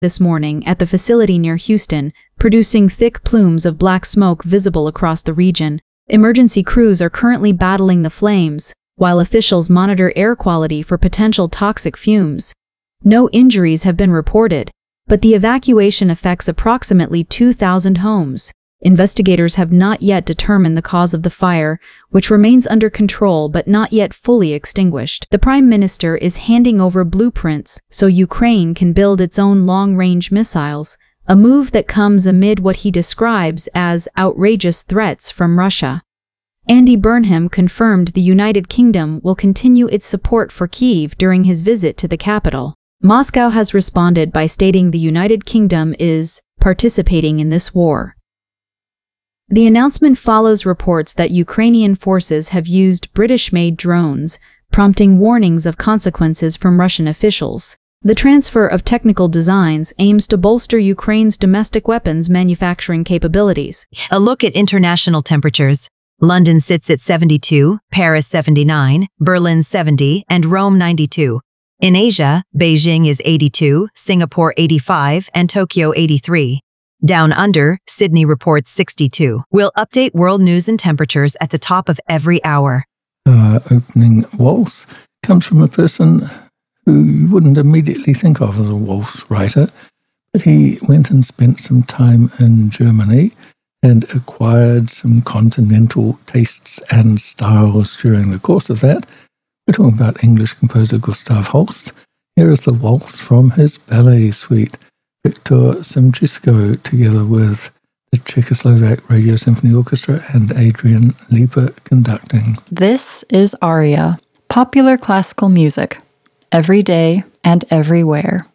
this morning at the facility near Houston, producing thick plumes of black smoke visible across the region. Emergency crews are currently battling the flames, while officials monitor air quality for potential toxic fumes. No injuries have been reported, but the evacuation affects approximately 2,000 homes. Investigators have not yet determined the cause of the fire, which remains under control but not yet fully extinguished. The Prime Minister is handing over blueprints so Ukraine can build its own long-range missiles, a move that comes amid what he describes as outrageous threats from Russia. Andy Burnham confirmed the United Kingdom will continue its support for Kyiv during his visit to the capital. Moscow has responded by stating the United Kingdom is participating in this war. The announcement follows reports that Ukrainian forces have used British-made drones, prompting warnings of consequences from Russian officials. The transfer of technical designs aims to bolster Ukraine's domestic weapons manufacturing capabilities. A look at international temperatures. London sits at 72, Paris 79, Berlin 70, and Rome 92. In Asia, Beijing is 82, Singapore 85, and Tokyo 83. Down under, Sydney reports 62. We'll update world news and temperatures at the top of every hour. Our opening waltz comes from a person who you wouldn't immediately think of as a waltz writer, but he went and spent some time in Germany and acquired some continental tastes and styles during the course of that. We're talking about English composer Gustav Holst. Here is the waltz from his ballet suite. Victor Simchisko, together with the Czechoslovak Radio Symphony Orchestra and Adrian Lieper conducting. This is Aria, popular classical music, every day and everywhere.